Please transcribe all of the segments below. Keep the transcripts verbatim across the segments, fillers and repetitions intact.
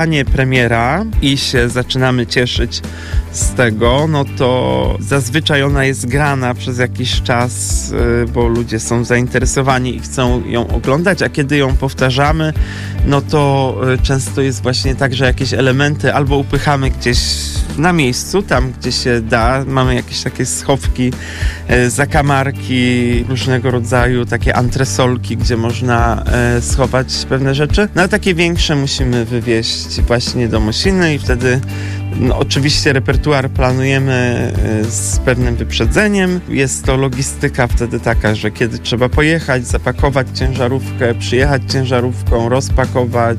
nie premiera i się zaczynamy cieszyć z tego, no to zazwyczaj ona jest grana przez jakiś czas, bo ludzie są zainteresowani i chcą ją oglądać, a kiedy ją powtarzamy, no to często jest właśnie tak, że jakieś elementy albo upychamy gdzieś na miejscu, tam gdzie się da, mamy jakieś takie schowki, zakamarki różnego rodzaju, takie antresolki, gdzie można schować pewne rzeczy, no ale takie większe musimy wywieźć właśnie do Mosiny i wtedy no, oczywiście repertuar planujemy z pewnym wyprzedzeniem. Jest to logistyka wtedy taka, że kiedy trzeba pojechać, zapakować ciężarówkę, przyjechać ciężarówką, rozpakować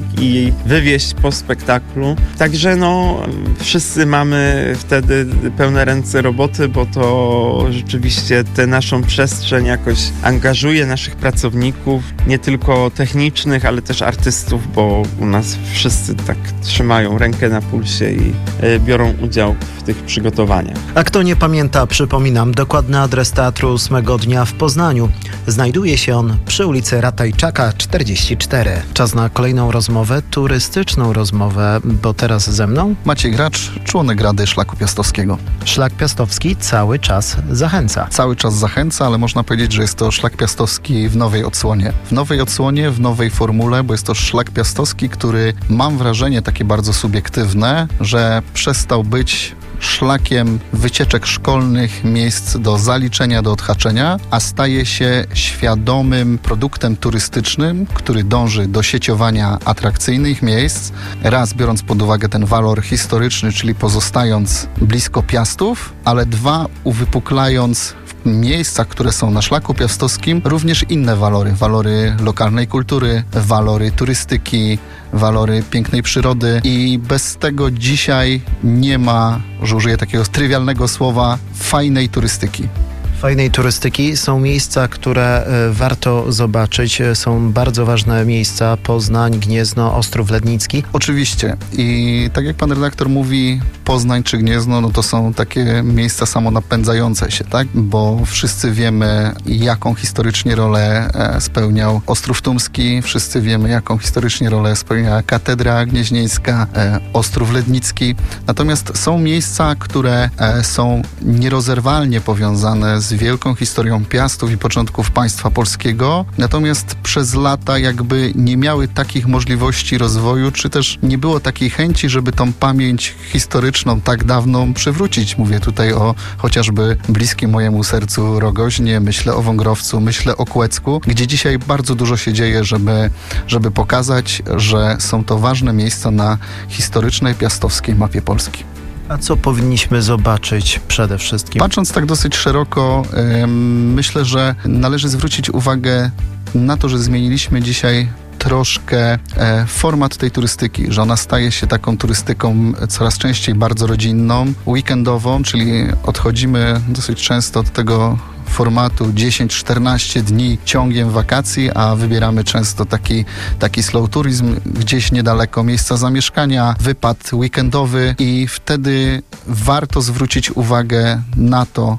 i wywieźć po spektaklu. Także no, wszyscy mamy wtedy pełne ręce roboty, bo to rzeczywiście tę naszą przestrzeń jakoś angażuje naszych pracowników, nie tylko technicznych, ale też artystów, bo u nas wszyscy tak trzymają rękę na pulsie i biorą udział w tych przygotowaniach. A kto nie pamięta, przypominam, dokładny adres Teatru ósmego Dnia w Poznaniu. Znajduje się on przy ulicy Ratajczaka czterdzieści cztery. Czas na kolejną rozmowę, turystyczną rozmowę, bo teraz ze mną Maciej Gracz, członek Rady Szlaku Piastowskiego. Szlak Piastowski cały czas zachęca. Cały czas zachęca, ale można powiedzieć, że jest to Szlak Piastowski w nowej odsłonie. W nowej odsłonie, w nowej formule, bo jest to Szlak Piastowski, który, mam wrażenie takie bardzo subiektywne, że przestał być szlakiem wycieczek szkolnych, miejsc do zaliczenia, do odhaczenia, a staje się świadomym produktem turystycznym, który dąży do sieciowania atrakcyjnych miejsc, raz biorąc pod uwagę ten walor historyczny, czyli pozostając blisko Piastów, ale dwa uwypuklając w miejscach, które są na Szlaku Piastowskim, również inne walory, walory lokalnej kultury, walory turystyki, walory pięknej przyrody i bez tego dzisiaj nie ma, że użyję takiego trywialnego słowa, fajnej turystyki. Fajnej turystyki są miejsca, które y, warto zobaczyć. Są bardzo ważne miejsca: Poznań, Gniezno, Ostrów Lednicki. Oczywiście. I tak jak pan redaktor mówi, Poznań czy Gniezno, no to są takie miejsca samonapędzające się, tak? Bo wszyscy wiemy, jaką historycznie rolę e, spełniał Ostrów Tumski, wszyscy wiemy, jaką historycznie rolę spełniała Katedra Gnieźnieńska, e, Ostrów Lednicki. Natomiast są miejsca, które e, są nierozerwalnie powiązane z z wielką historią Piastów i początków państwa polskiego, natomiast przez lata jakby nie miały takich możliwości rozwoju, czy też nie było takiej chęci, żeby tą pamięć historyczną tak dawną przywrócić. Mówię tutaj o chociażby bliskim mojemu sercu Rogoźnie, myślę o Wągrowcu, myślę o Kłecku, gdzie dzisiaj bardzo dużo się dzieje, żeby, żeby pokazać, że są to ważne miejsca na historycznej piastowskiej mapie Polski. A co powinniśmy zobaczyć przede wszystkim? Patrząc tak dosyć szeroko, yy, myślę, że należy zwrócić uwagę na to, że zmieniliśmy dzisiaj troszkę e, format tej turystyki, że ona staje się taką turystyką coraz częściej bardzo rodzinną, weekendową, czyli odchodzimy dosyć często od tego formatu dziesięć czternaście dni ciągiem wakacji, a wybieramy często taki, taki slow tourism, gdzieś niedaleko miejsca zamieszkania, wypad weekendowy i wtedy warto zwrócić uwagę na to,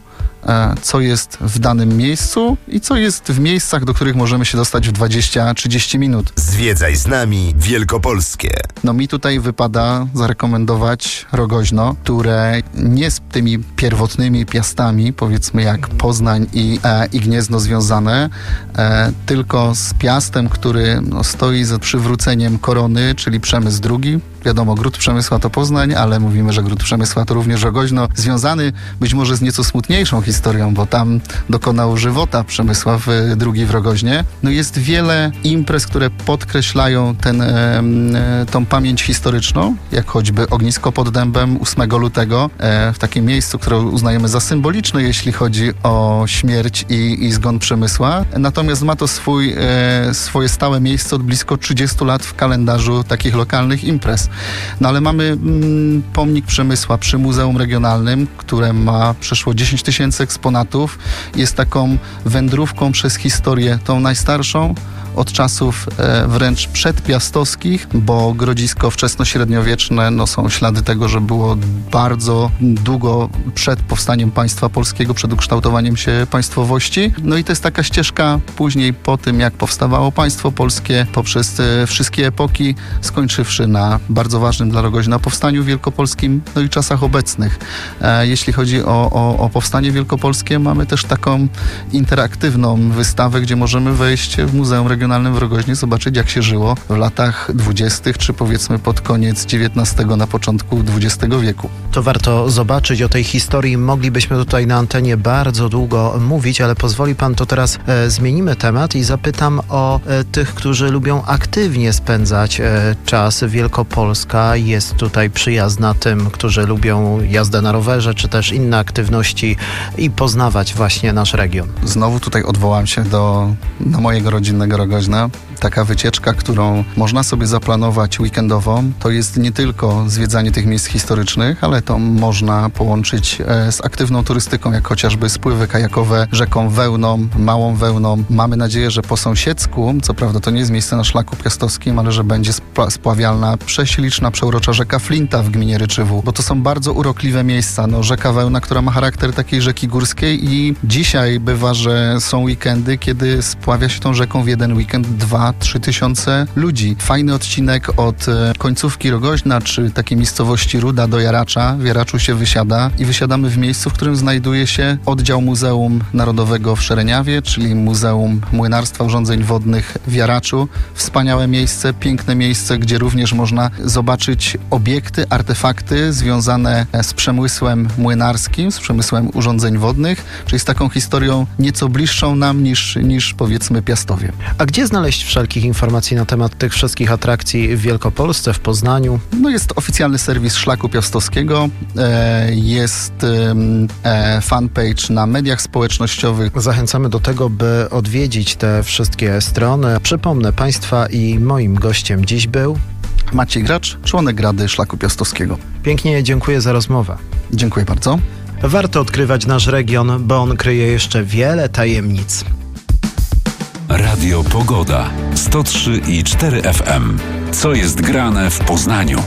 co jest w danym miejscu i co jest w miejscach, do których możemy się dostać w dwadzieścia trzydzieści minut. Zwiedzaj z nami Wielkopolskie. No mi tutaj wypada zarekomendować Rogoźno, które nie z tymi pierwotnymi Piastami, powiedzmy jak Poznań i, e, i Gniezno związane, e, tylko z Piastem, który no, stoi za przywróceniem korony, czyli Przemysł drugi. Wiadomo, Gród Przemysła to Poznań, ale mówimy, że Gród Przemysła to również Rogoźno, związany być może z nieco smutniejszą historią, bo tam dokonał żywota Przemysław drugi w Rogoźnie. No jest wiele imprez, które podkreślają ten, e, tą pamięć historyczną, jak choćby Ognisko pod Dębem ósmego lutego, e, w takim miejscu, które uznajemy za symboliczne, jeśli chodzi o śmierć i, i zgon Przemysła. Natomiast ma to swój, e, swoje stałe miejsce od blisko trzydziestu lat w kalendarzu takich lokalnych imprez. No ale mamy mm, pomnik Przemysła przy Muzeum Regionalnym, które ma przeszło dziesięć tysięcy eksponatów. Jest taką wędrówką przez historię, tą najstarszą, od czasów e, wręcz przedpiastowskich, bo Grodzisko wczesnośredniowieczne, no są ślady tego, że było bardzo długo przed powstaniem państwa polskiego, przed ukształtowaniem się państwowości. No i to jest taka ścieżka później po tym, jak powstawało państwo polskie, poprzez e, wszystkie epoki, skończywszy na bardzo ważnym dla Rogoźna powstaniu wielkopolskim, no i czasach obecnych. E, jeśli chodzi o, o, o powstanie wielkopolskie, mamy też taką interaktywną wystawę, gdzie możemy wejść w Muzeum Regionalnym w Rogoźnie, zobaczyć, jak się żyło w latach dwudziestych, czy powiedzmy pod koniec dziewiętnastego, na początku dwudziestego wieku. To warto zobaczyć. O tej historii moglibyśmy tutaj na antenie bardzo długo mówić, ale pozwoli pan, to teraz e, zmienimy temat i zapytam o e, tych, którzy lubią aktywnie spędzać e, czas. Wielkopolska jest tutaj przyjazna tym, którzy lubią jazdę na rowerze, czy też inne aktywności i poznawać właśnie nasz region. Znowu tutaj odwołam się do, do mojego rodzinnego Rogoźna. Taka wycieczka, którą można sobie zaplanować weekendową, to jest nie tylko zwiedzanie tych miejsc historycznych, ale to można połączyć e, z aktywną turystyką, jak chociażby spływy kajakowe rzeką Wełną, Małą Wełną. Mamy nadzieję, że po sąsiedzku, co prawda to nie jest miejsce na szlaku piastowskim, ale że będzie spla- spławialna prześliczna, przeurocza rzeka Flinta w gminie Ryczywół, bo to są bardzo urokliwe miejsca. No, rzeka Wełna, która ma charakter takiej rzeki górskiej i dzisiaj bywa, że są weekendy, kiedy spławia się tą rzeką w jeden weekend dwa, trzy tysiące ludzi. Fajny odcinek od e, końcówki Rogoźna, czy takiej miejscowości Ruda do Jaracza. W Jaraczu się wysiada i wysiadamy w miejscu, w którym znajduje się oddział Muzeum Narodowego w Szereniawie, czyli Muzeum Młynarstwa Urządzeń Wodnych w Jaraczu. Wspaniałe miejsce, piękne miejsce, gdzie również można zobaczyć obiekty, artefakty związane z przemysłem młynarskim, z przemysłem urządzeń wodnych, czyli z taką historią nieco bliższą nam niż, niż powiedzmy Piastowie. A gdzie znaleźć wszelkich informacji na temat tych wszystkich atrakcji w Wielkopolsce, w Poznaniu? No jest oficjalny serwis Szlaku Piastowskiego, e, jest e, fanpage na mediach społecznościowych. Zachęcamy do tego, by odwiedzić te wszystkie strony. Przypomnę, państwa i moim gościem dziś był Maciej Gracz, członek Rady Szlaku Piastowskiego. Pięknie dziękuję za rozmowę. Dziękuję bardzo. Warto odkrywać nasz region, bo on kryje jeszcze wiele tajemnic. Radio Pogoda sto trzy i cztery F M. Co jest grane w Poznaniu?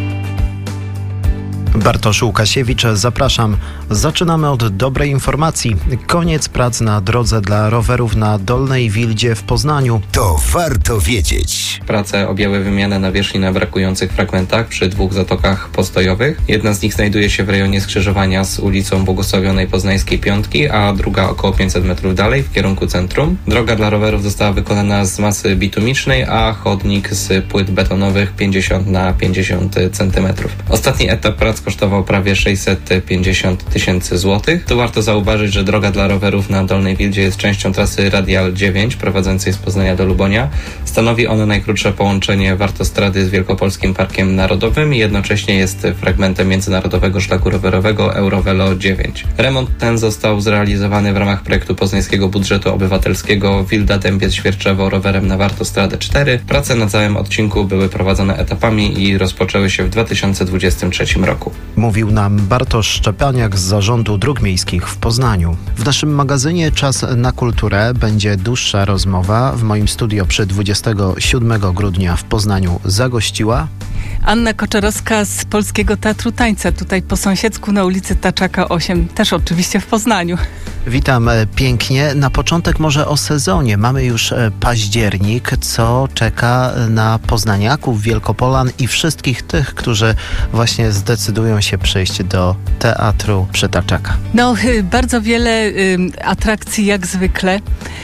Bartosz Łukasiewicz, zapraszam. Zaczynamy od dobrej informacji. Koniec prac na drodze dla rowerów na Dolnej Wildzie w Poznaniu. To warto wiedzieć. Prace objęły wymianę nawierzchni na brakujących fragmentach przy dwóch zatokach postojowych. Jedna z nich znajduje się w rejonie skrzyżowania z ulicą Błogosławionej Poznańskiej Piątki, a druga około pięćset metrów dalej w kierunku centrum. Droga dla rowerów została wykonana z masy bitumicznej, a chodnik z płyt betonowych pięćdziesiąt na pięćdziesiąt centymetrów. Ostatni etap prac kosztował prawie sześćset pięćdziesiąt tysięcy złotych. Tu warto zauważyć, że droga dla rowerów na Dolnej Wildzie jest częścią trasy Radial dziewięć prowadzącej z Poznania do Lubonia. Stanowi ona najkrótsze połączenie Wartostrady z Wielkopolskim Parkiem Narodowym i jednocześnie jest fragmentem międzynarodowego szlaku rowerowego Eurovelo dziewięć. Remont ten został zrealizowany w ramach projektu poznańskiego budżetu obywatelskiego Wilda Dębiec Świerczewo rowerem na Wartostradę cztery. Prace na całym odcinku były prowadzone etapami i rozpoczęły się w dwa tysiące dwudziestym trzecim roku. Mówił nam Bartosz Szczepaniak z Zarządu Dróg Miejskich w Poznaniu. W naszym magazynie Czas na kulturę będzie dłuższa rozmowa. W moim studio przy dwudziestego siódmego grudnia w Poznaniu zagościła Anna Koczerowska z Polskiego Teatru Tańca, tutaj po sąsiedzku na ulicy Taczaka osiem, też oczywiście w Poznaniu. Witam pięknie. Na początek może o sezonie. Mamy już październik, co czeka na poznaniaków, Wielkopolan i wszystkich tych, którzy właśnie zdecydują się przyjść do Teatru przy Taczaka. No, bardzo wiele y, atrakcji jak zwykle.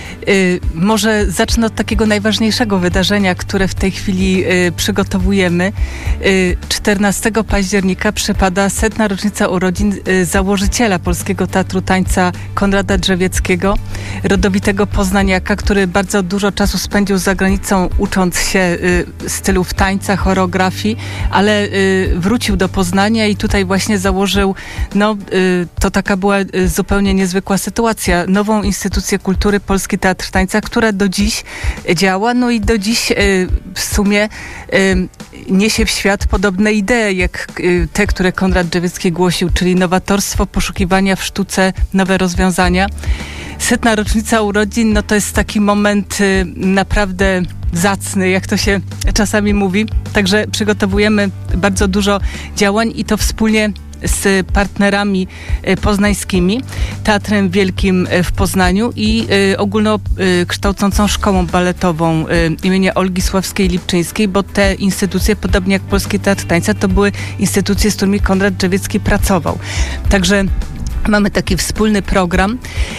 Y, może zacznę od takiego najważniejszego wydarzenia, które w tej chwili y, przygotowujemy. Y, czternastego października przypada setna rocznica urodzin y, założyciela Polskiego Teatru Tańca Konrada Drzewieckiego, rodowitego poznaniaka, który bardzo dużo czasu spędził za granicą, ucząc się y, stylów tańca, choreografii, ale y, wrócił do Poznania i tutaj właśnie założył, no y, to taka była y, zupełnie niezwykła sytuacja, nową instytucję kultury, Polski Teatr Tańca, która do dziś działa, no i do dziś y, w sumie y, niesie w świat podobne idee, jak y, te, które Konrad Drzewiecki głosił, czyli nowatorstwo, poszukiwania w sztuce, nowe rozwiązania. setna rocznica urodzin, no to jest taki moment y, naprawdę zacny, jak to się czasami mówi. Także przygotowujemy bardzo dużo działań i to wspólnie z partnerami poznańskimi, Teatrem Wielkim w Poznaniu i y, ogólnokształcącą szkołą baletową y, imienia Olgi Sławskiej-Lipczyńskiej, bo te instytucje, podobnie jak Polski Teatr Tańca, to były instytucje, z którymi Konrad Drzewiecki pracował. Także mamy taki wspólny program.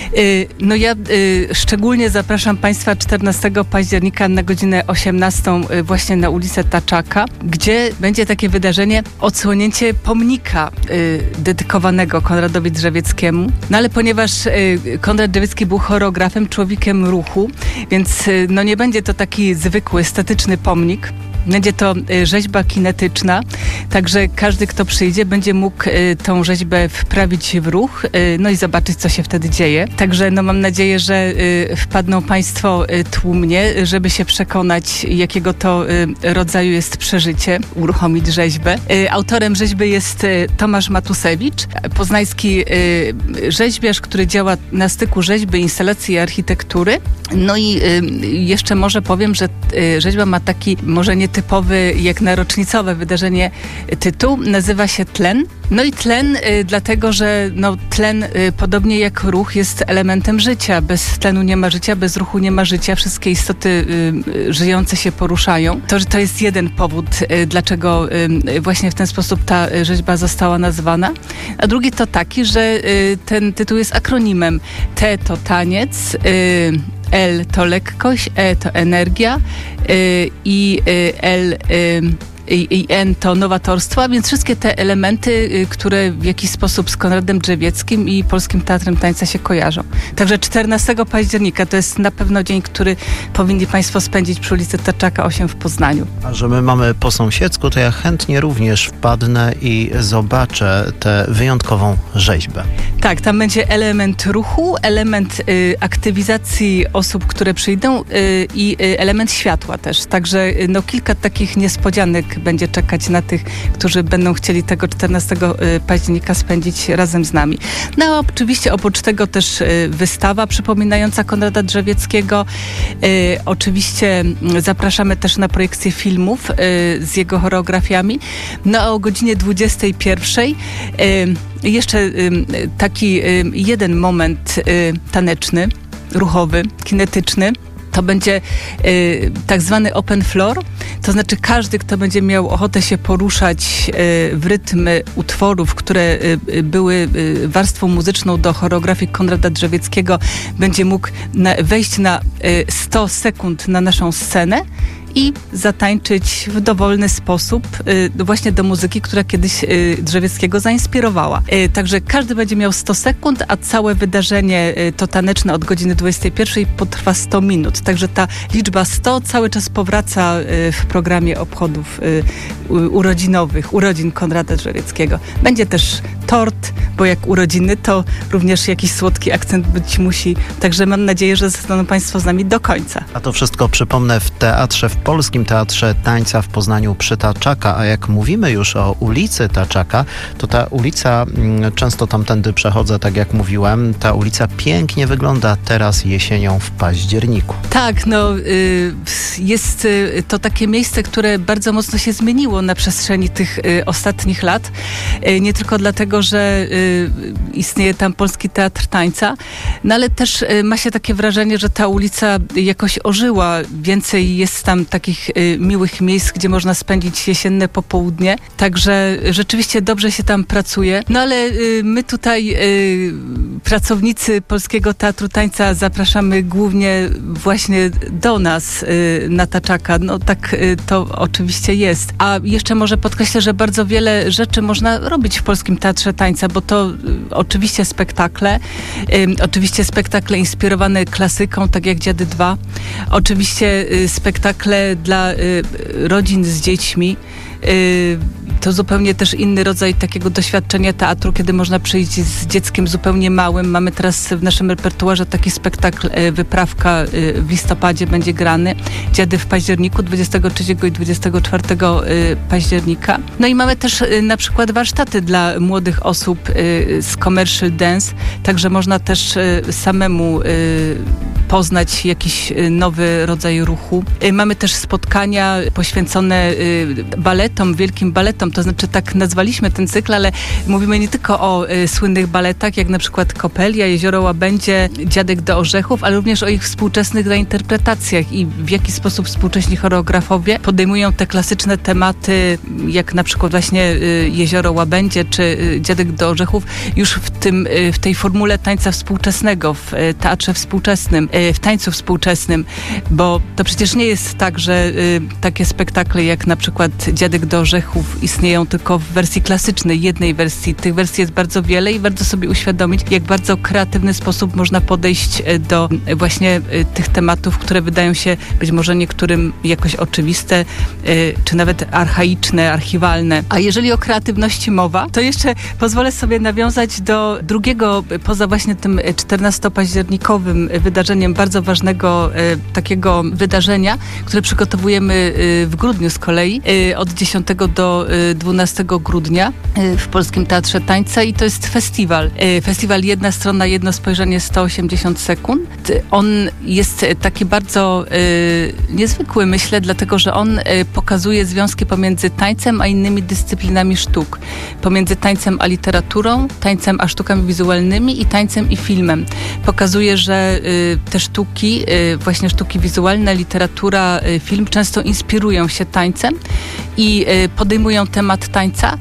No ja szczególnie zapraszam Państwa czternastego października na godzinę osiemnastą właśnie na ulicę Taczaka, gdzie będzie takie wydarzenie, odsłonięcie pomnika dedykowanego Konradowi Drzewieckiemu. No ale ponieważ Konrad Drzewiecki był choreografem, człowiekiem ruchu, więc no nie będzie to taki zwykły, statyczny pomnik. Będzie to rzeźba kinetyczna, także każdy, kto przyjdzie, będzie mógł tą rzeźbę wprawić w ruch, no i zobaczyć, co się wtedy dzieje. Także no mam nadzieję, że wpadną Państwo tłumnie, żeby się przekonać, jakiego to rodzaju jest przeżycie, uruchomić rzeźbę. Autorem rzeźby jest Tomasz Matusewicz, poznański rzeźbiarz, który działa na styku rzeźby, instalacji i architektury. No i jeszcze może powiem, że rzeźba ma taki, może nie typowy, jak na rocznicowe wydarzenie tytuł, nazywa się Tlen. No i tlen y, dlatego, że no, tlen, y, podobnie jak ruch, jest elementem życia. Bez tlenu nie ma życia, bez ruchu nie ma życia. Wszystkie istoty y, żyjące się poruszają. To, że to jest jeden powód, y, dlaczego y, właśnie w ten sposób ta y, rzeźba została nazwana. A drugi to taki, że y, ten tytuł jest akronimem. T to taniec, y, L to lekkość, E to energia y, i y, L y, I, i N to nowatorstwo, a więc wszystkie te elementy, y, które w jakiś sposób z Konradem Drzewieckim i Polskim Teatrem Tańca się kojarzą. Także czternastego października to jest na pewno dzień, który powinni Państwo spędzić przy ulicy Taczaka osiem w Poznaniu. A że my mamy po sąsiedzku, to ja chętnie również wpadnę i zobaczę tę wyjątkową rzeźbę. Tak, tam będzie element ruchu, element y, aktywizacji osób, które przyjdą y, i y, element światła też. Także y, no, kilka takich niespodzianek będzie czekać na tych, którzy będą chcieli tego czternastego października spędzić razem z nami. No a oczywiście oprócz tego też wystawa przypominająca Konrada Drzewieckiego. Oczywiście zapraszamy też na projekcję filmów z jego choreografiami. No a o godzinie dwudziestej pierwszej jeszcze taki jeden moment taneczny, ruchowy, kinetyczny. To będzie y, tak zwany open floor, to znaczy każdy, kto będzie miał ochotę się poruszać y, w rytm utworów, które y, były y, warstwą muzyczną do choreografii Konrada Drzewieckiego, będzie mógł na, wejść na y, sto sekund na naszą scenę i zatańczyć w dowolny sposób y, właśnie do muzyki, która kiedyś y, Drzewieckiego zainspirowała. Y, także każdy będzie miał sto sekund, a całe wydarzenie y, to taneczne od godziny dwudziestej pierwszej potrwa sto minut. Także ta liczba sto cały czas powraca y, w programie obchodów y, urodzinowych, urodzin Konrada Drzewieckiego. Będzie też tort, bo jak urodziny, to również jakiś słodki akcent być musi. Także mam nadzieję, że zostaną Państwo z nami do końca. A to wszystko, przypomnę, w teatrze, w Polskim Teatrze Tańca w Poznaniu przy Taczaka, a jak mówimy już o ulicy Taczaka, to ta ulica, często tamtędy przechodzę, tak jak mówiłem, ta ulica pięknie wygląda teraz jesienią w październiku. Tak, no jest to takie miejsce, które bardzo mocno się zmieniło na przestrzeni tych ostatnich lat. Nie tylko dlatego, że istnieje tam Polski Teatr Tańca, no ale też ma się takie wrażenie, że ta ulica jakoś ożyła. Więcej jest tam takich y, miłych miejsc, gdzie można spędzić jesienne popołudnie. Także rzeczywiście dobrze się tam pracuje. No ale y, my tutaj, y, pracownicy Polskiego Teatru Tańca, zapraszamy głównie właśnie do nas y, na Taczaka. No tak y, to oczywiście jest. A jeszcze może podkreślę, że bardzo wiele rzeczy można robić w Polskim Teatrze Tańca, bo to y, oczywiście spektakle, y, oczywiście spektakle inspirowane klasyką, tak jak Dziady dwa. Oczywiście y, spektakle dla y, rodzin z dziećmi. Y, to zupełnie też inny rodzaj takiego doświadczenia teatru, kiedy można przyjść z dzieckiem zupełnie małym. Mamy teraz w naszym repertuarze taki spektakl Wyprawka w listopadzie będzie grany. Dziady w październiku, dwudziestego trzeciego i dwudziestego czwartego października. No i mamy też na przykład warsztaty dla młodych osób z commercial dance, także można też samemu poznać jakiś nowy rodzaj ruchu. Mamy też spotkania poświęcone baletom, wielkim baletom, to znaczy tak nazwaliśmy ten cykl, ale mówimy nie tylko o słynnych baletach, jak na przykład Kopelia, Jezioro Łabędzie, Dziadek do Orzechów, ale również o ich współczesnych reinterpretacjach i w jaki sposób współcześni choreografowie podejmują te klasyczne tematy, jak na przykład właśnie Jezioro Łabędzie czy Dziadek do Orzechów, już w tym, w tej formule tańca współczesnego, w teatrze współczesnym, w tańcu współczesnym, bo to przecież nie jest tak, że takie spektakle jak na przykład Dziadek do Orzechów istnieją tylko w wersji klasycznej, jednej wersji. Tych wersji jest bardzo wiele i warto sobie uświadomić, jak bardzo kreatywny sposób można podejść do właśnie tych tematów, które wydają się być może niektórym jakoś oczywiste, czy nawet archaiczne, archiwalne. A jeżeli o kreatywności mowa, to jeszcze pozwolę sobie nawiązać do drugiego, poza właśnie tym czternastopaździernikowym wydarzeniem, bardzo ważnego takiego wydarzenia, które przygotowujemy w grudniu z kolei, od dziesiątego do dwunastego grudnia w Polskim Teatrze Tańca i to jest festiwal. Festiwal Jedna Strona, Jedno Spojrzenie, sto osiemdziesiąt sekund. On jest taki bardzo niezwykły, myślę, dlatego, że on pokazuje związki pomiędzy tańcem a innymi dyscyplinami sztuk. Pomiędzy tańcem a literaturą, tańcem a sztukami wizualnymi i tańcem i filmem. Pokazuje, że te sztuki, właśnie sztuki wizualne, literatura, film często inspirują się tańcem i podejmują temat tańca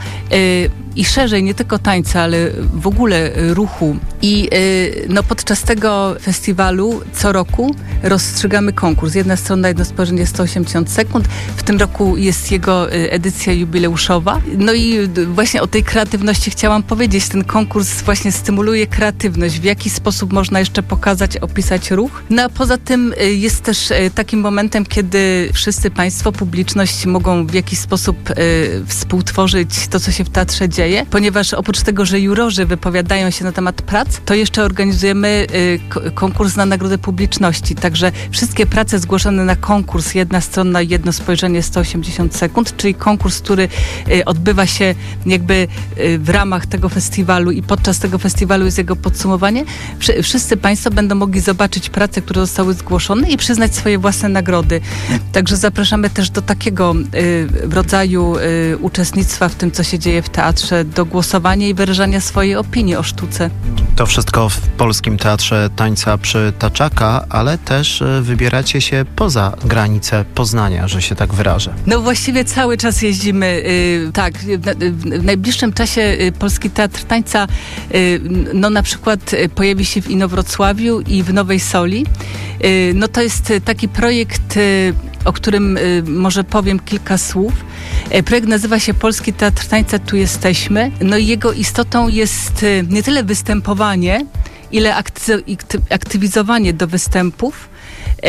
i szerzej, nie tylko tańca, ale w ogóle ruchu. I no, podczas tego festiwalu co roku rozstrzygamy konkurs. Jedna strona, jedno spojrzenie, sto osiemdziesiąt sekund. W tym roku jest jego edycja jubileuszowa. No i właśnie o tej kreatywności chciałam powiedzieć. Ten konkurs właśnie stymuluje kreatywność. W jaki sposób można jeszcze pokazać, opisać ruch. No a poza tym jest też takim momentem, kiedy wszyscy państwo, publiczność mogą w jakiś sposób współtworzyć to, co się w teatrze dzieje. Ponieważ oprócz tego, że jurorzy wypowiadają się na temat prac, to jeszcze organizujemy y, konkurs na nagrodę publiczności. Także wszystkie prace zgłoszone na konkurs Jedna Strona, Jedno Spojrzenie, sto osiemdziesiąt sekund, czyli konkurs, który y, odbywa się jakby y, w ramach tego festiwalu i podczas tego festiwalu jest jego podsumowanie. Wszy, wszyscy państwo będą mogli zobaczyć prace, które zostały zgłoszone i przyznać swoje własne nagrody. Także zapraszamy też do takiego y, rodzaju y, uczestnictwa w tym, co się dzieje w teatrze, do głosowania i wyrażania swojej opinii o sztuce. To wszystko w Polskim Teatrze Tańca przy Taczaka, ale też wybieracie się poza granice Poznania, że się tak wyrażę. No właściwie cały czas jeździmy. Yy, tak, w, w najbliższym czasie yy, Polski Teatr Tańca yy, no na przykład yy, pojawi się w Inowrocławiu i w Nowej Soli. Yy, no to jest taki projekt, yy, o którym y, może powiem kilka słów. E, projekt nazywa się Polski Teatr Tańca, tu jesteśmy. No i jego istotą jest y, nie tyle występowanie, ile akty- aktywizowanie do występów. E,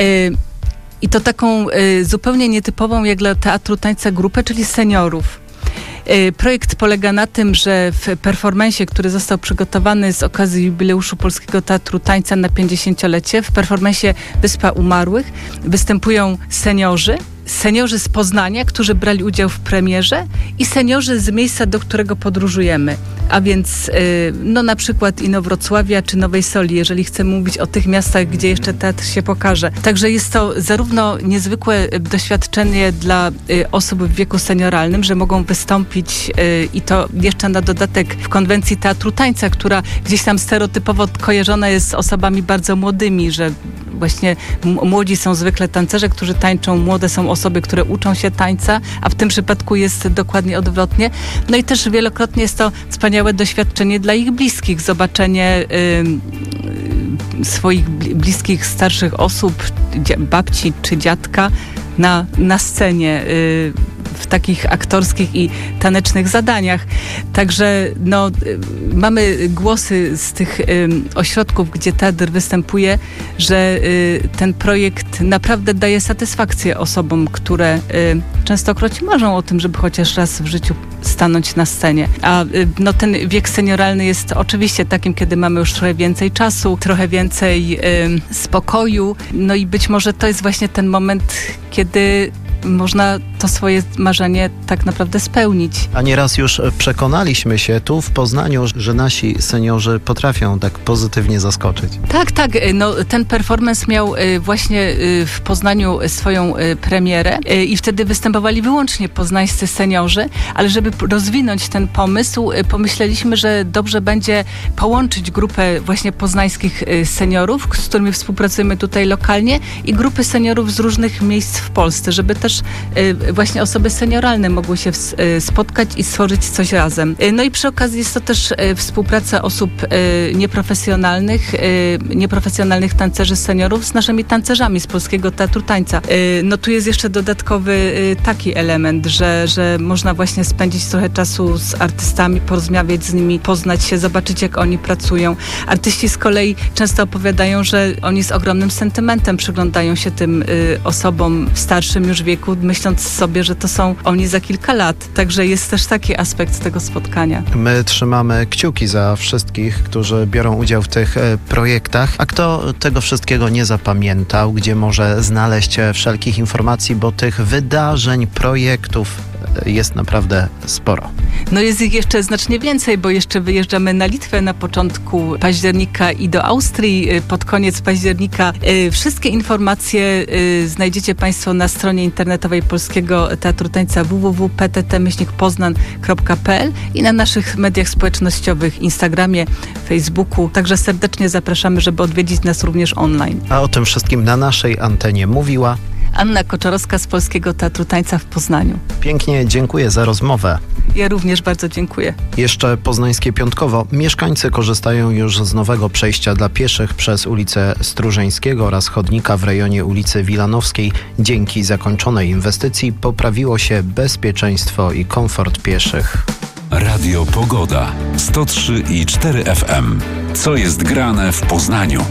I to taką y, zupełnie nietypową jak dla Teatru Tańca grupę, czyli seniorów. Projekt polega na tym, że w performansie, który został przygotowany z okazji jubileuszu Polskiego Teatru Tańca na pięćdziesięciolecie, w performansie Wyspa Umarłych występują seniorzy, seniorzy z Poznania, którzy brali udział w premierze i seniorzy z miejsca, do którego podróżujemy. A więc no na przykład Inowrocławia czy Nowej Soli, jeżeli chcemy mówić o tych miastach, gdzie jeszcze teatr się pokaże. Także jest to zarówno niezwykłe doświadczenie dla osób w wieku senioralnym, że mogą wystąpić i to jeszcze na dodatek w konwencji Teatru Tańca, która gdzieś tam stereotypowo kojarzona jest z osobami bardzo młodymi, że właśnie młodzi są zwykle tancerze, którzy tańczą, młode są osoby, które uczą się tańca, a w tym przypadku jest dokładnie odwrotnie. No i też wielokrotnie jest to wspaniałe doświadczenie dla ich bliskich, zobaczenie y, swoich bliskich, starszych osób, babci czy dziadka na, na scenie y, w takich aktorskich i tanecznych zadaniach. Także no, mamy głosy z tych ośrodków, gdzie teatr występuje, że ten projekt naprawdę daje satysfakcję osobom, które częstokroć marzą o tym, żeby chociaż raz w życiu stanąć na scenie. A no, ten wiek senioralny jest oczywiście takim, kiedy mamy już trochę więcej czasu, trochę więcej y, spokoju. No i być może to jest właśnie ten moment, kiedy można to swoje marzenie tak naprawdę spełnić. A nieraz już przekonaliśmy się tu w Poznaniu, że nasi seniorzy potrafią tak pozytywnie zaskoczyć. Tak, tak. No, ten performance miał właśnie w Poznaniu swoją premierę i wtedy występowali wyłącznie poznańscy seniorzy, ale żeby rozwinąć ten pomysł, pomyśleliśmy, że dobrze będzie połączyć grupę właśnie poznańskich seniorów, z którymi współpracujemy tutaj lokalnie, i grupy seniorów z różnych miejsc w Polsce, żeby też właśnie osoby senioralne mogły się spotkać i stworzyć coś razem. No i przy okazji jest to też współpraca osób nieprofesjonalnych, nieprofesjonalnych tancerzy seniorów z naszymi tancerzami z Polskiego Teatru Tańca. No tu jest jeszcze dodatkowy taki element, że, że można właśnie spędzić trochę czasu z artystami, porozmawiać z nimi, poznać się, zobaczyć, jak oni pracują. Artyści z kolei często opowiadają, że oni z ogromnym sentymentem przyglądają się tym osobom w starszym już wieku, myśląc sobie, że to są oni za kilka lat. Także jest też taki aspekt tego spotkania. My trzymamy kciuki za wszystkich, którzy biorą udział w tych projektach. A kto tego wszystkiego nie zapamiętał, gdzie może znaleźć wszelkich informacji, bo tych wydarzeń, projektów jest naprawdę sporo. No jest ich jeszcze znacznie więcej, bo jeszcze wyjeżdżamy na Litwę na początku października i do Austrii pod koniec października. Wszystkie informacje znajdziecie Państwo na stronie internetowej Polskiego Teatru Tańca w w w kropka p t t myślnik poznan kropka p l i na naszych mediach społecznościowych, Instagramie, Facebooku. Także serdecznie zapraszamy, żeby odwiedzić nas również online. A o tym wszystkim na naszej antenie mówiła Anna Koczorowska z Polskiego Teatru Tańca w Poznaniu. Pięknie dziękuję za rozmowę. Ja również bardzo dziękuję. Jeszcze poznańskie piątkowo. Mieszkańcy korzystają już z nowego przejścia dla pieszych przez ulicę Strużeńskiego oraz chodnika w rejonie ulicy Wilanowskiej. Dzięki zakończonej inwestycji poprawiło się bezpieczeństwo i komfort pieszych. Radio Pogoda sto trzy i cztery F M. Co jest grane w Poznaniu?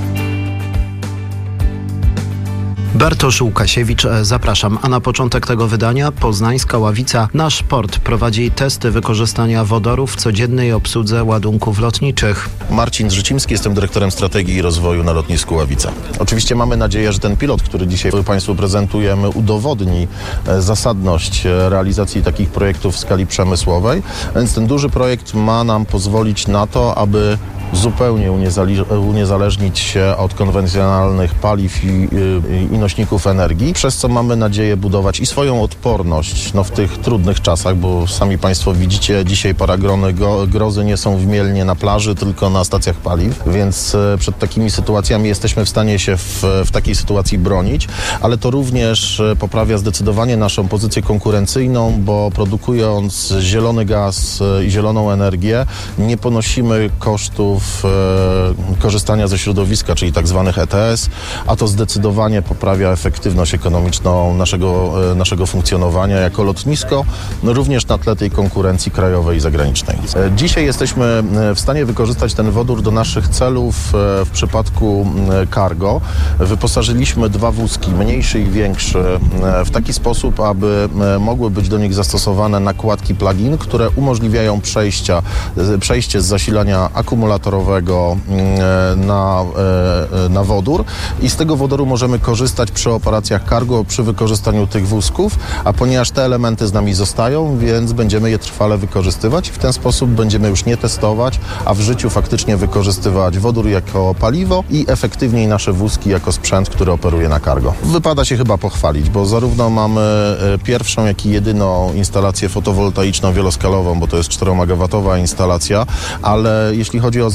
Bartosz Łukasiewicz, zapraszam. A na początek tego wydania Poznańska Ławica Nasz Port prowadzi testy wykorzystania wodoru w codziennej obsłudze ładunków lotniczych. Marcin Zrzycimski, jestem dyrektorem strategii i rozwoju na lotnisku Ławica. Oczywiście mamy nadzieję, że ten pilot, który dzisiaj Państwu prezentujemy, udowodni zasadność realizacji takich projektów w skali przemysłowej, więc ten duży projekt ma nam pozwolić na to, aby zupełnie uniezależnić się od konwencjonalnych paliw i, i, i nośników energii, przez co mamy nadzieję budować i swoją odporność no, w tych trudnych czasach, bo sami Państwo widzicie, dzisiaj paragrony go, grozy nie są w Mielnie na plaży, tylko na stacjach paliw, więc przed takimi sytuacjami jesteśmy w stanie się w, w takiej sytuacji bronić, ale to również poprawia zdecydowanie naszą pozycję konkurencyjną, bo produkując zielony gaz i zieloną energię nie ponosimy kosztów korzystania ze środowiska, czyli tak zwanych E T S, a to zdecydowanie poprawia efektywność ekonomiczną naszego, naszego funkcjonowania jako lotnisko, no również na tle tej konkurencji krajowej i zagranicznej. Dzisiaj jesteśmy w stanie wykorzystać ten wodór do naszych celów w przypadku cargo. Wyposażyliśmy dwa wózki, mniejszy i większy, w taki sposób, aby mogły być do nich zastosowane nakładki plug-in, które umożliwiają przejścia, przejście z zasilania akumulatorowego na, na wodór i z tego wodoru możemy korzystać przy operacjach cargo, przy wykorzystaniu tych wózków, a ponieważ te elementy z nami zostają, więc będziemy je trwale wykorzystywać. W ten sposób będziemy już nie testować, a w życiu faktycznie wykorzystywać wodór jako paliwo i efektywniej nasze wózki jako sprzęt, który operuje na cargo. Wypada się chyba pochwalić, bo zarówno mamy pierwszą, jak i jedyną instalację fotowoltaiczną wieloskalową, bo to jest czteromegawatowa instalacja, ale jeśli chodzi o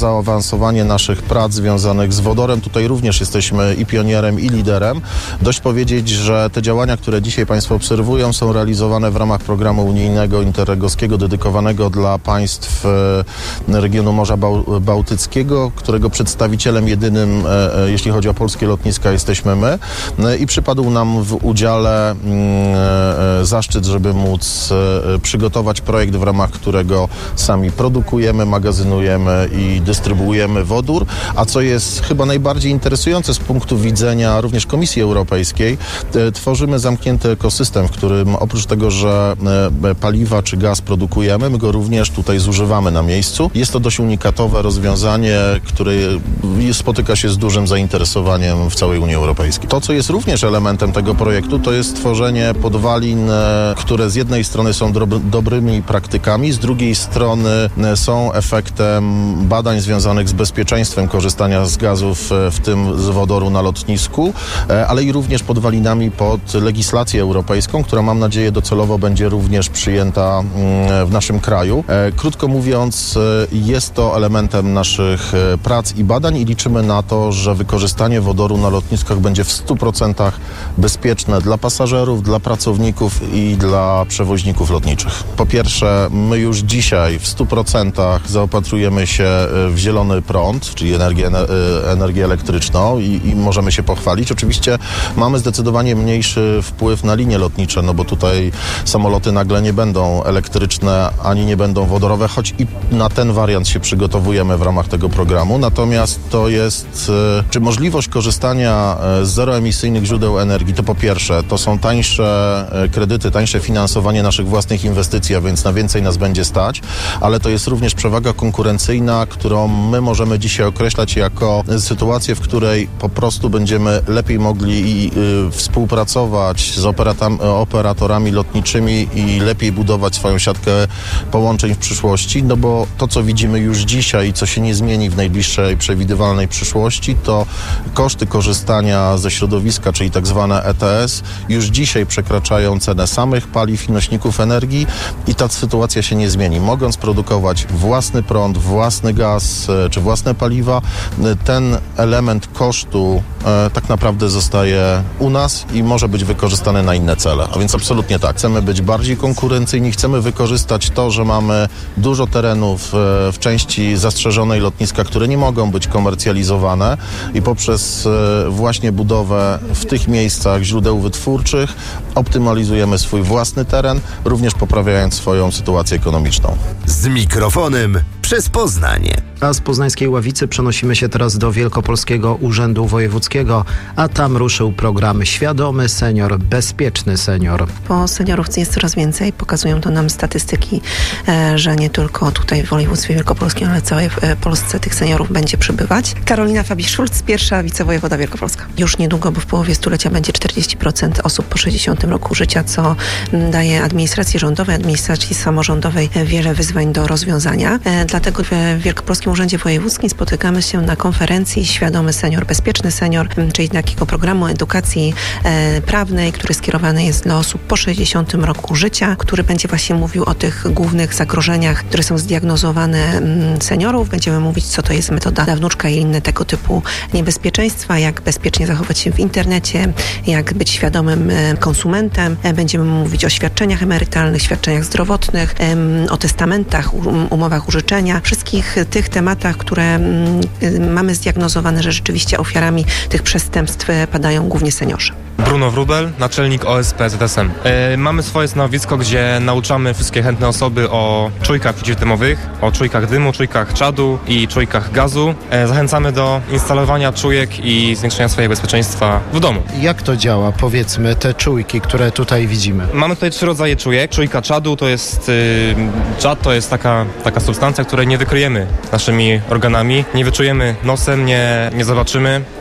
zaawansowanie naszych prac związanych z wodorem. Tutaj również jesteśmy i pionierem, i liderem. Dość powiedzieć, że te działania, które dzisiaj Państwo obserwują, są realizowane w ramach programu unijnego interregowskiego dedykowanego dla państw regionu Morza Bałtyckiego, którego przedstawicielem jedynym, jeśli chodzi o polskie lotniska, jesteśmy my. I przypadł nam w udziale zaszczyt, żeby móc przygotować projekt, w ramach którego sami produkujemy, magazynujemy i dystrybuujemy wodór, a co jest chyba najbardziej interesujące z punktu widzenia również Komisji Europejskiej, tworzymy zamknięty ekosystem, w którym oprócz tego, że paliwa czy gaz produkujemy, my go również tutaj zużywamy na miejscu. Jest to dość unikatowe rozwiązanie, które spotyka się z dużym zainteresowaniem w całej Unii Europejskiej. To, co jest również elementem tego projektu, to jest tworzenie podwalin, które z jednej strony są dobrymi praktykami, z drugiej strony są efektem badań związanych z bezpieczeństwem korzystania z gazów, w tym z wodoru na lotnisku, ale i również podwalinami pod legislację europejską, która, mam nadzieję, docelowo będzie również przyjęta w naszym kraju. Krótko mówiąc, jest to elementem naszych prac i badań i liczymy na to, że wykorzystanie wodoru na lotniskach będzie w stu procentach bezpieczne dla pasażerów, dla pracowników i dla przewoźników lotniczych. Po pierwsze, my już dzisiaj w stu procentach zaopatrujemy się w zielony prąd, czyli energię, energię elektryczną i, i możemy się pochwalić. Oczywiście mamy zdecydowanie mniejszy wpływ na linie lotnicze, no bo tutaj samoloty nagle nie będą elektryczne, ani nie będą wodorowe, choć i na ten wariant się przygotowujemy w ramach tego programu. Natomiast to jest, czy możliwość korzystania z zeroemisyjnych źródeł energii, to po pierwsze, to są tańsze kredyty, tańsze finansowanie naszych własnych inwestycji, a więc na więcej nas będzie stać, ale to jest również przewaga konkurencyjna, którą my możemy dzisiaj określać jako sytuację, w której po prostu będziemy lepiej mogli y, współpracować z operatorami lotniczymi i lepiej budować swoją siatkę połączeń w przyszłości, no bo to, co widzimy już dzisiaj i co się nie zmieni w najbliższej przewidywalnej przyszłości, to koszty korzystania ze środowiska, czyli tak zwane E T S, już dzisiaj przekraczają cenę samych paliw i nośników energii i ta sytuacja się nie zmieni. Mogąc produkować własny prąd, własny gaz czy własne paliwa, ten element kosztu e, tak naprawdę zostaje u nas i może być wykorzystany na inne cele. A więc absolutnie tak. Chcemy być bardziej konkurencyjni, chcemy wykorzystać to, że mamy dużo terenów e, w części zastrzeżonej lotniska, które nie mogą być komercjalizowane i poprzez e, właśnie budowę w tych miejscach źródeł wytwórczych optymalizujemy swój własny teren, również poprawiając swoją sytuację ekonomiczną. Z mikrofonem przez Poznań. A z poznańskiej Ławicy przenosimy się teraz do Wielkopolskiego Urzędu Wojewódzkiego, a tam ruszył program Świadomy Senior, Bezpieczny Senior. Bo seniorów jest coraz więcej, pokazują to nam statystyki, że nie tylko tutaj w województwie wielkopolskim, ale w całej Polsce tych seniorów będzie przybywać. Karolina Fabisz-Szulc, pierwsza wicewojewoda Wielkopolska. Już niedługo, bo w połowie stulecia będzie czterdzieści procent osób po sześćdziesiątym roku życia, co daje administracji rządowej, administracji samorządowej wiele wyzwań do rozwiązania. Dlatego w Wielkopolskim Urzędzie Wojewódzkim spotykamy się na konferencji Świadomy Senior, Bezpieczny Senior, czyli takiego programu edukacji e, prawnej, który skierowany jest dla osób po sześćdziesiątym roku życia, który będzie właśnie mówił o tych głównych zagrożeniach, które są zdiagnozowane m, seniorów. Będziemy mówić, co to jest metoda wnuczka i inne tego typu niebezpieczeństwa, jak bezpiecznie zachować się w internecie, jak być świadomym e, konsumentem. E, będziemy mówić o świadczeniach emerytalnych, świadczeniach zdrowotnych, e, o testamentach, um, umowach użyczenia, wszystkich tych tematach, które m, mamy zdiagnozowane, że rzeczywiście ofiarami tych przestępstw padają głównie seniorzy. Bruno Wrubel, naczelnik O S P Z S M. E, mamy swoje stanowisko, gdzie nauczamy wszystkie chętne osoby o czujkach przeciwdymowych, o czujkach dymu, czujkach czadu i czujkach gazu. E, zachęcamy do instalowania czujek i zwiększenia swojego bezpieczeństwa w domu. Jak to działa? Powiedzmy, te czujki, które tutaj widzimy. Mamy tutaj trzy rodzaje czujek. Czujka czadu to jest, y, czad to jest taka, taka substancja, której nie wykryjemy naszymi organami, nie wyczujemy nosem, nie, nie zobaczymy.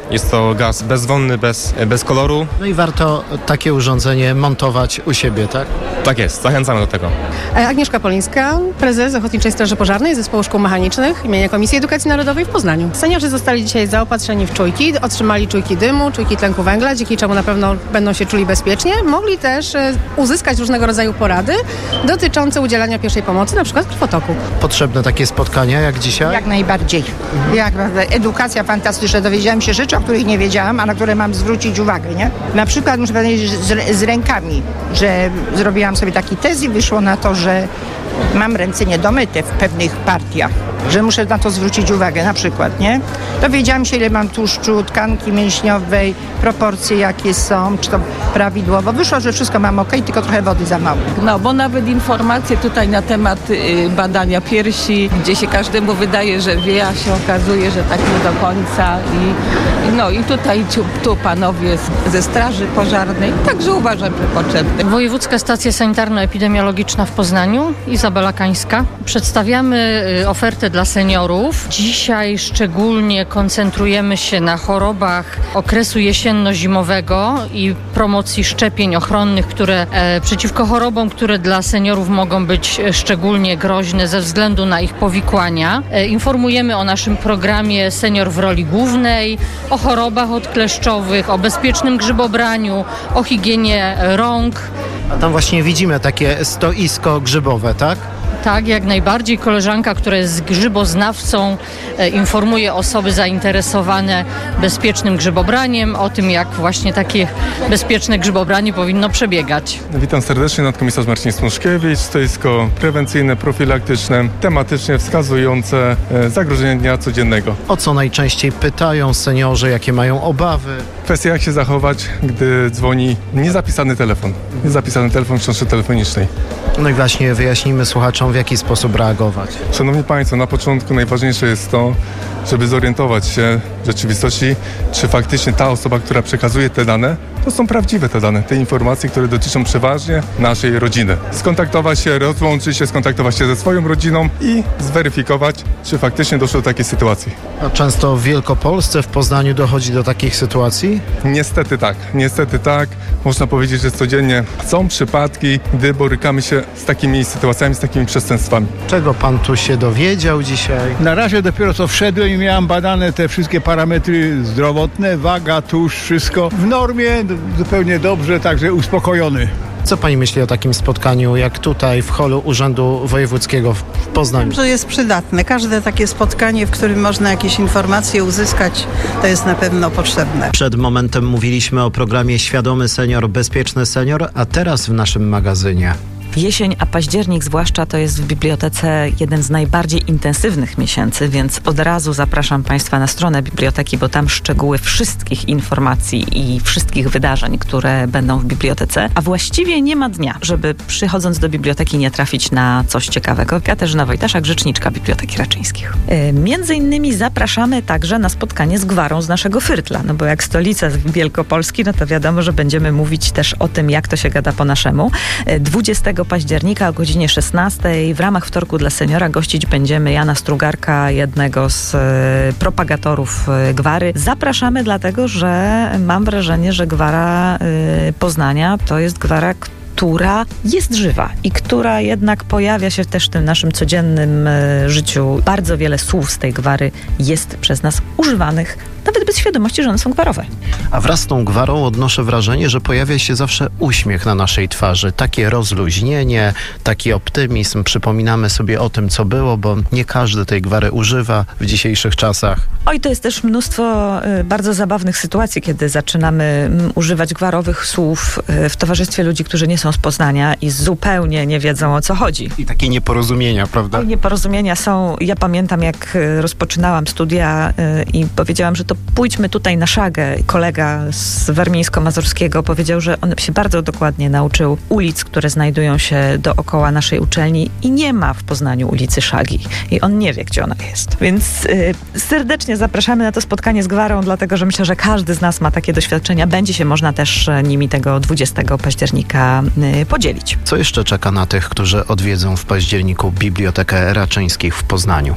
Jest to gaz bezwonny, bez, bez koloru. No i warto takie urządzenie montować u siebie, tak? Tak jest, zachęcamy do tego. Agnieszka Polińska, prezes Ochotniczej Straży Pożarnej Zespołu Szkół Mechanicznych imienia Komisji Edukacji Narodowej w Poznaniu. Seniorzy zostali dzisiaj zaopatrzeni w czujki, otrzymali czujki dymu, czujki tlenku węgla, dzięki czemu na pewno będą się czuli bezpiecznie. Mogli też e, uzyskać różnego rodzaju porady dotyczące udzielania pierwszej pomocy, na przykład krwotoku. Potrzebne takie spotkania jak dzisiaj? Jak najbardziej. Jak edukacja fantastyczna. Dowiedziałam się rzeczy, o których nie wiedziałam, a na które mam zwrócić uwagę, nie? Na przykład muszę powiedzieć z, z rękami, że zrobiłam sobie taki test i wyszło na to, że mam ręce niedomyte w pewnych partiach, że muszę na to zwrócić uwagę, na przykład, nie? Dowiedziałam się, ile mam tłuszczu, tkanki mięśniowej, proporcje jakie są, czy to prawidłowo. Wyszło, że wszystko mam ok, tylko trochę wody za mało. No, bo nawet informacje tutaj na temat y, badania piersi, gdzie się każdemu wydaje, że wie, a się okazuje, że tak nie do końca. I, no i tutaj tu, tu panowie z, ze Straży Pożarnej, także uważam, że potrzebne. Wojewódzka Stacja Sanitarno-Epidemiologiczna w Poznaniu, Izabela Kańska. Przedstawiamy y, ofertę dla seniorów. Dzisiaj szczególnie koncentrujemy się na chorobach okresu jesienno-zimowego i promocji szczepień ochronnych, które e, przeciwko chorobom, które dla seniorów mogą być szczególnie groźne ze względu na ich powikłania. E, informujemy o naszym programie Senior w roli głównej, o chorobach odkleszczowych, o bezpiecznym grzybobraniu, o higienie rąk. A tam właśnie widzimy takie stoisko grzybowe, tak? Tak, jak najbardziej. Koleżanka, która jest grzyboznawcą, e, informuje osoby zainteresowane bezpiecznym grzybobraniem, o tym, jak właśnie takie bezpieczne grzybobranie powinno przebiegać. Witam serdecznie, nadkomisarz Marcin Smuszkiewicz. Stoisko prewencyjne, profilaktyczne, tematycznie wskazujące e, zagrożenia dnia codziennego. O co najczęściej pytają seniorzy, jakie mają obawy? Kwestia, jak się zachować, gdy dzwoni niezapisany telefon. Niezapisany telefon w książce telefonicznej. No i właśnie wyjaśnijmy słuchaczom, w jaki sposób reagować. Szanowni Państwo, na początku najważniejsze jest to, żeby zorientować się w rzeczywistości, czy faktycznie ta osoba, która przekazuje te dane, to są prawdziwe te dane, te informacje, które dotyczą przeważnie naszej rodziny. Skontaktować się, rozłączyć się, skontaktować się ze swoją rodziną i zweryfikować, czy faktycznie doszło do takiej sytuacji. A często w Wielkopolsce, w Poznaniu dochodzi do takich sytuacji? Niestety tak, niestety tak. Można powiedzieć, że codziennie są przypadki, gdy borykamy się z takimi sytuacjami, z takimi przestępstwami. Czego pan tu się dowiedział dzisiaj? Na razie dopiero co wszedłem i miałem badane te wszystkie parametry zdrowotne, waga, tłuszcz, wszystko w normie, zupełnie dobrze, także uspokojony. Co pani myśli o takim spotkaniu, jak tutaj w holu Urzędu Wojewódzkiego w Poznaniu? Że jest przydatne. Każde takie spotkanie, w którym można jakieś informacje uzyskać, to jest na pewno potrzebne. Przed momentem mówiliśmy o programie Świadomy Senior, Bezpieczny Senior, a teraz w naszym magazynie. Jesień, a październik zwłaszcza, to jest w bibliotece jeden z najbardziej intensywnych miesięcy, więc od razu zapraszam Państwa na stronę biblioteki, bo tam szczegóły wszystkich informacji i wszystkich wydarzeń, które będą w bibliotece, a właściwie nie ma dnia, żeby przychodząc do biblioteki nie trafić na coś ciekawego. Katarzyna Wojtaszak, rzeczniczka Biblioteki Raczyńskich. Yy, między innymi zapraszamy także na spotkanie z gwarą z naszego Fyrtla, no bo jak stolica Wielkopolski, no to wiadomo, że będziemy mówić też o tym, jak to się gada po naszemu. Yy, dwudziestego października o godzinie szesnastej w ramach Wtorku dla Seniora gościć będziemy Jana Strugarka, jednego z e, propagatorów e, gwary. Zapraszamy dlatego, że mam wrażenie, że gwara e, Poznania to jest gwara, która jest żywa i która jednak pojawia się też w tym naszym codziennym e, życiu. Bardzo wiele słów z tej gwary jest przez nas używanych, nawet bez świadomości, że one są gwarowe. A wraz z tą gwarą odnoszę wrażenie, że pojawia się zawsze uśmiech na naszej twarzy. Takie rozluźnienie, taki optymizm. Przypominamy sobie o tym, co było, bo nie każdy tej gwary używa w dzisiejszych czasach. Oj, to jest też mnóstwo y, bardzo zabawnych sytuacji, kiedy zaczynamy m, używać gwarowych słów y, w towarzystwie ludzi, którzy nie są z Poznania i zupełnie nie wiedzą, o co chodzi. I takie nieporozumienia, prawda? I nieporozumienia są. Ja pamiętam, jak y, rozpoczynałam studia y, i powiedziałam, że to pójdźmy tutaj na szagę. Kolega z warmińsko-mazurskiego powiedział, że on się bardzo dokładnie nauczył ulic, które znajdują się dookoła naszej uczelni i nie ma w Poznaniu ulicy Szagi. I on nie wie, gdzie ona jest. Więc y, serdecznie zapraszamy na to spotkanie z gwarą, dlatego że myślę, że każdy z nas ma takie doświadczenia. Będzie się można też nimi tego dwudziestego października y, podzielić. Co jeszcze czeka na tych, którzy odwiedzą w październiku Bibliotekę Raczyńskich w Poznaniu?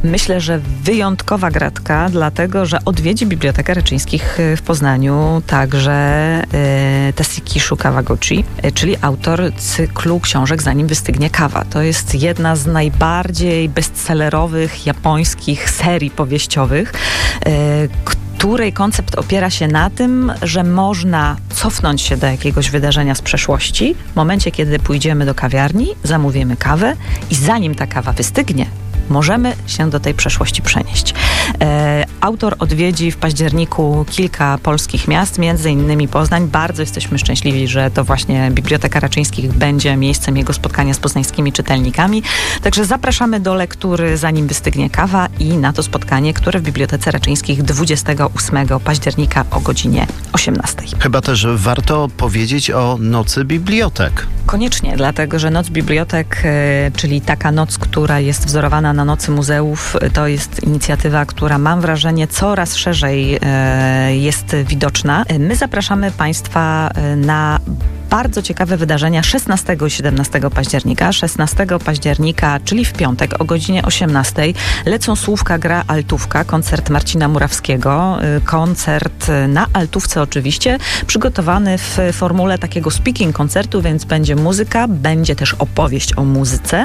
Myślę, że wyjątkowa gratka, dlatego że odwiedzi Bibliotekę Raczyńskich w Poznaniu także e, Tasuki Kawaguchi, e, czyli autor cyklu książek Zanim wystygnie kawa. To jest jedna z najbardziej bestsellerowych japońskich serii powieściowych, e, której koncept opiera się na tym, że można cofnąć się do jakiegoś wydarzenia z przeszłości w momencie, kiedy pójdziemy do kawiarni, zamówimy kawę i zanim ta kawa wystygnie, możemy się do tej przeszłości przenieść. E, autor odwiedzi w październiku kilka polskich miast, między innymi Poznań. Bardzo jesteśmy szczęśliwi, że to właśnie Biblioteka Raczyńskich będzie miejscem jego spotkania z poznańskimi czytelnikami. Także zapraszamy do lektury Zanim wystygnie kawa i na to spotkanie, które w Bibliotece Raczyńskich dwudziestego ósmego października o godzinie osiemnastej. Chyba też warto powiedzieć o Nocy Bibliotek. Koniecznie, dlatego że Noc Bibliotek, e, czyli taka noc, która jest wzorowana na Nocy Muzeów, to jest inicjatywa, która mam wrażenie coraz szerzej e, jest widoczna. My zapraszamy Państwa na bardzo ciekawe wydarzenia szesnastego i siedemnastego października. szesnastego października, czyli w piątek o godzinie osiemnastej lecą Słówka, gra altówka, koncert Marcina Murawskiego. Koncert na altówce oczywiście, przygotowany w formule takiego speaking koncertu, więc będzie muzyka, będzie też opowieść o muzyce,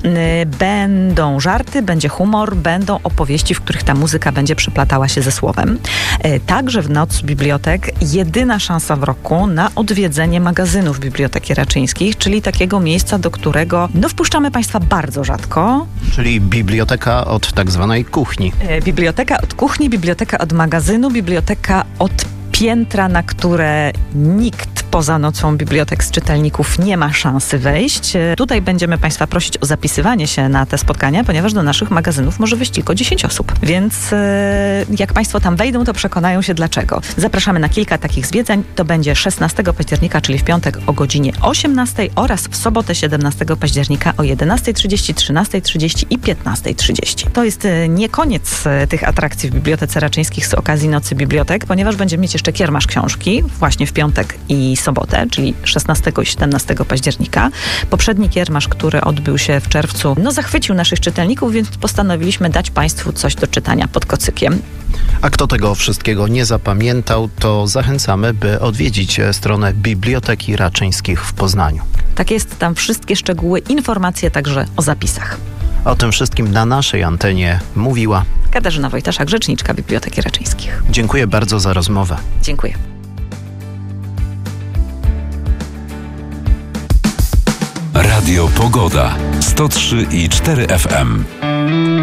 będą żarty, będzie humor, będą opowieści, w których ta muzyka będzie przeplatała się ze słowem. Także w Noc Bibliotek jedyna szansa w roku na odwiedzenie magazynów Biblioteki Raczyńskich, czyli takiego miejsca, do którego no, wpuszczamy Państwa bardzo rzadko. Czyli biblioteka od tak zwanej kuchni. Biblioteka od kuchni, biblioteka od magazynu, biblioteka od piętra, na które nikt poza Nocą Bibliotek z czytelników nie ma szansy wejść. Tutaj będziemy Państwa prosić o zapisywanie się na te spotkania, ponieważ do naszych magazynów może wejść tylko dziesięć osób. Więc e, jak Państwo tam wejdą, to przekonają się dlaczego. Zapraszamy na kilka takich zwiedzań. To będzie szesnastego października, czyli w piątek o godzinie osiemnastej oraz w sobotę siedemnastego października o jedenastej trzydzieści, trzynastej trzydzieści i piętnastej trzydzieści. To jest e, nie koniec e, tych atrakcji w Bibliotece Raczyńskich z okazji Nocy Bibliotek, ponieważ będziemy mieć jeszcze kiermasz książki właśnie w piątek i sobotę, czyli szesnastego i siedemnastego października. Poprzedni kiermasz, który odbył się w czerwcu, no zachwycił naszych czytelników, więc postanowiliśmy dać Państwu coś do czytania pod kocykiem. A kto tego wszystkiego nie zapamiętał, to zachęcamy, by odwiedzić stronę Biblioteki Raczyńskich w Poznaniu. Tak jest, tam wszystkie szczegóły, informacje także o zapisach. O tym wszystkim na naszej antenie mówiła Katarzyna Wojtaszak, rzeczniczka Biblioteki Raczyńskich. Dziękuję bardzo za rozmowę. Dziękuję. Radio Pogoda sto trzy i cztery F M.